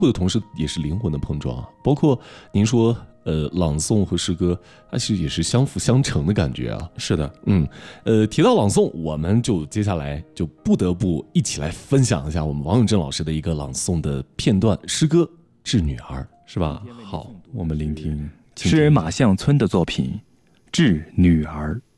或者同时也是灵魂的碰撞啊。包括您说，朗诵和诗歌，它其实也是相辅相成的感觉啊。 是的， 提到朗诵，我们就接下来就不得不一起来分享一下我们王永正老师的一个朗诵的片段，诗歌《致女儿》， 是吧？好，我们聆听诗人马向村的作品《致女儿》。